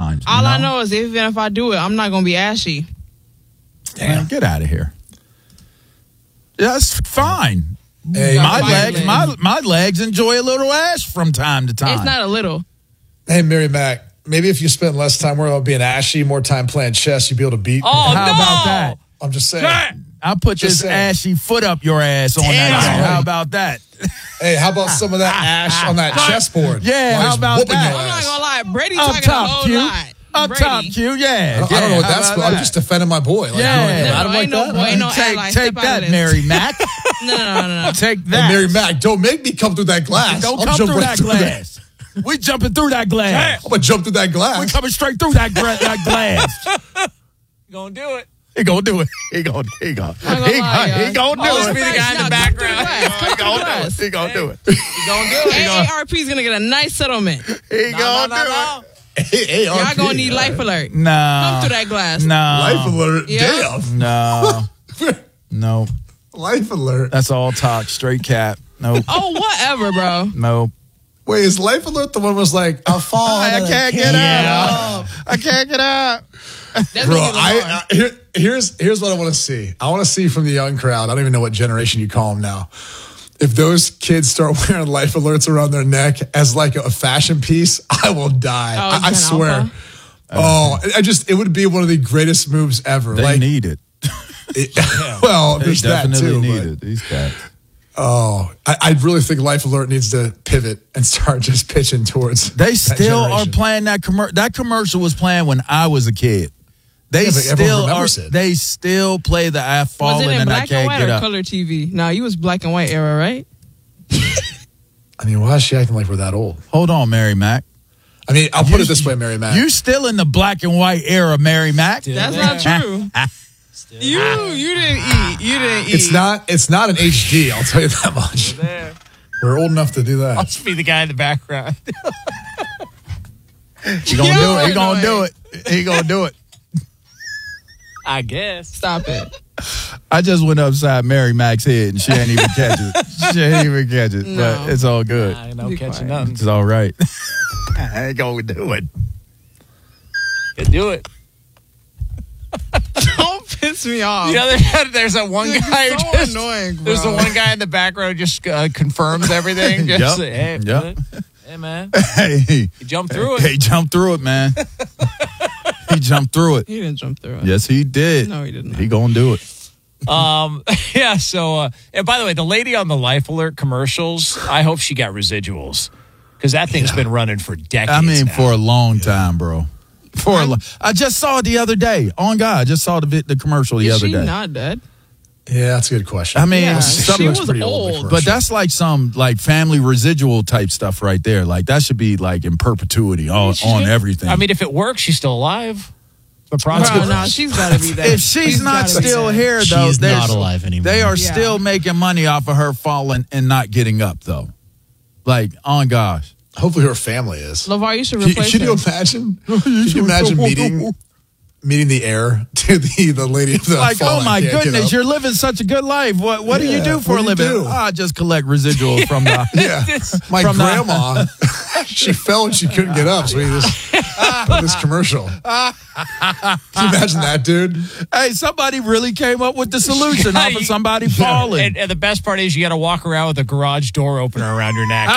times. All I know is even if I do it, I'm not going to be ashy. Damn, get out of here. That's fine. Hey, my legs enjoy a little ash from time to time. It's not a little. Hey, Mary Mac, maybe if you spend less time worrying about being ashy, more time playing chess, you'd be able to beat. How about that? I'm just saying. I'll put this ashy foot up your ass on that game. How about that? Hey, how about some of that ash on that chessboard? Yeah, how about that? I'm not going to lie. Brady Up talking top, a whole Q. lot. Up top, Q, yeah. I don't know what that's about. I'm just defending my boy. Like, Ain't no Take that, Mary Mac. No. Take that. Hey, Mary Mac, don't make me come through that glass. Don't come through that glass. We jumping through that glass. I'm going to jump through that glass. We coming straight through that glass. You gonna do it. He gonna do it. He gonna do it. Be the guy in the background. He gonna do it. AARP's gonna get a nice settlement. He gonna do Hey, Y'all gonna need life alert. it. No. Come through that glass. No. Life alert. Yeah. Damn. No. Life alert. That's all talk. Straight cap. Nope. Oh, whatever, bro. Nope. Wait, is Life Alert the one was like, I'll fall. I can't get out. I can't get out. Bro, here's what I want to see. I want to see from the young crowd. I don't even know what generation you call them now. If those kids start wearing life alerts around their neck as like a fashion piece, I will die. I swear. It would be one of the greatest moves ever. They need it. Well, there's they that definitely too. Need it. These guys. Oh, I really think Life Alert needs to pivot and start just pitching towards. They still are generation. playing that commercial. That commercial was playing when I was a kid. They still are. They still play the I've fallen and I can't get up. Was it in black and white or color TV? No, you was black and white era, right? I mean, why is she acting like we're that old? Hold on, Mary Mac. I mean, I'll put it this way, Mary Mac. You still in the black and white era, Mary Mac? That's not true. You didn't eat. You didn't eat. It's not an HD. I'll tell you that much. We're old enough to do that. I'll just be the guy in the background. He gonna do it. He gonna do it. He gonna do it. I guess. Stop it. I just went upside Mary Mac's head and she ain't even catch it. She ain't even catch it. No. But it's all good. I ain't no catching nothing. It's all right. I ain't gonna do it. You do it. Don't piss me off. There's that one guy who so just annoying, bro. There's the one guy in the back row confirms everything. Just hey, hey, man. Hey, he jumped through it. He jumped through it, man. He jumped through it. He didn't jump through it. Yes, he did. No, he didn't. He gonna do it. Yeah. So, and by the way, the lady on the Life Alert commercials, I hope she got residuals because that thing's been running for decades. I mean, now. for a long time, bro. I just saw it the other day. On God, I just saw the commercial the other day. Is she not dead? Yeah, that's a good question. I mean, she was pretty old. but that's like some like family residual type stuff right there. Like that should be like in perpetuity on everything. I mean, if it works, she's still alive. The Bro, no, she's got to be dead. if she's not still here, though, she's not alive anymore. They are still making money off of her falling and not getting up, though. Like, on gosh. Hopefully her family is. LeVar, you should replace Can her. you imagine? Can you imagine meeting the heir to the lady of the like, fallen, oh my can't get goodness, up? you're living such a good life. What do you do for what a do you living? do? I just collect residuals from the. My from grandma, she fell and she couldn't get up. So he just this commercial. Can you imagine that, dude? Hey, somebody really came up with the solution off of somebody falling. And the best part is you got to walk around with a garage door opener around your neck.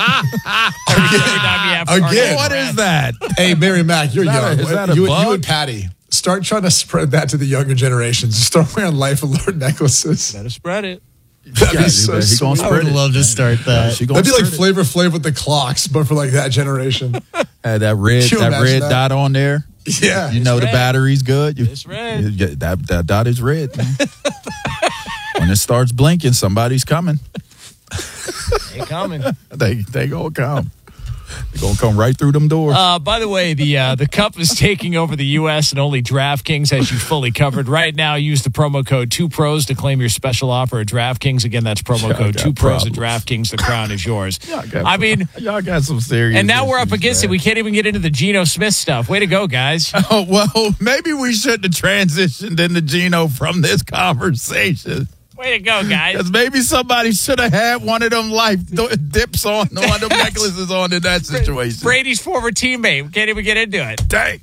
Again. What is that? Hey, Mary Mac, you're young. Is that a you bug? and Patty, start trying to spread that to the younger generations. Start wearing Life Alert necklaces. Better spread it. That'd be so He gonna sweet. I would love to start that. That'd be like Flavor Flav with the clocks, but for like that generation. Had that red Can you imagine that? dot on there. Yeah. You know the red. battery's good. It's red. That dot is red. Man. When it starts blinking, somebody's coming. They coming. They gonna come. They're gonna come right through them doors. By the way, the cup is taking over the U.S. and only DraftKings has you fully covered. Right now, use the promo code 2pros to claim your special offer at DraftKings. Again, that's promo code 2pros at DraftKings. The crown is yours. Y'all got some serious. And now we're up issues, against man. it. We can't even get into the Geno Smith stuff. Way to go, guys. Oh, well, maybe we shouldn't have transitioned into Geno from this conversation. Way to go, guys. Because maybe somebody should have had one of them life dips on, one of them necklaces on in that situation. Brady's former teammate. We can't even get into it. Dang.